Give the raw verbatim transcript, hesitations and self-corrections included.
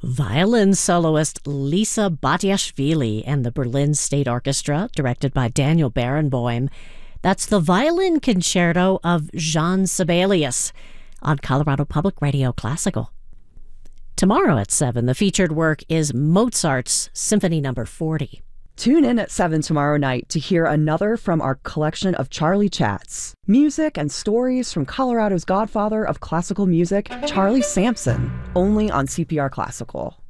Violin soloist Lisa Batiashvili and the Berlin State Orchestra, directed by Daniel Barenboim. That's the Violin Concerto of Jean Sibelius on Colorado Public Radio Classical. Tomorrow at seven, the featured work is Mozart's Symphony Number forty. Tune in at seven tomorrow night to hear another from our collection of Charlie Chats. Music and stories from Colorado's godfather of classical music, Charlie Sampson, only on C P R Classical.